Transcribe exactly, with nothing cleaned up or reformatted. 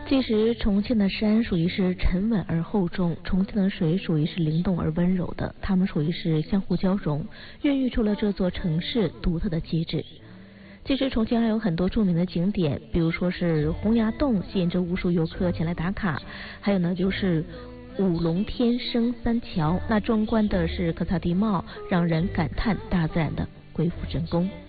其实重庆的山属于是沉稳而厚重，重庆的水属于是灵动而温柔的，它们属于是相互交融，孕育出了这座城市独特的气质。其实重庆还有很多著名的景点，比如说是洪崖洞，吸引着无数游客前来打卡，还有呢就是五龙天生三桥，那壮观的是科萨地貌，让人感叹大自然的鬼斧神工。